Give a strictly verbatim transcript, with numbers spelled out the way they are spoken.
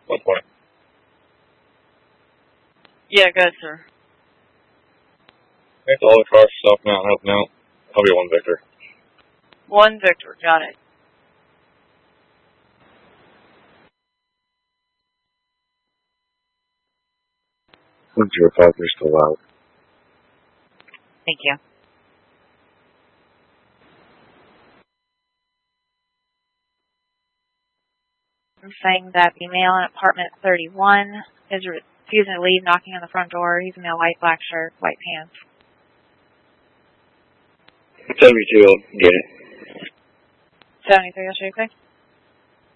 One point. Yeah, good, sir. Thanks to all the cars for stopping out and helping out. I'll be one Victor. One Victor, got it. One zero five, you're still out. Thank you. I'm saying that the male in apartment thirty-one is refusing to leave, knocking on the front door. He's in a white, black shirt, white pants. seventy-two, get it. seventy-three, I'll show you quick.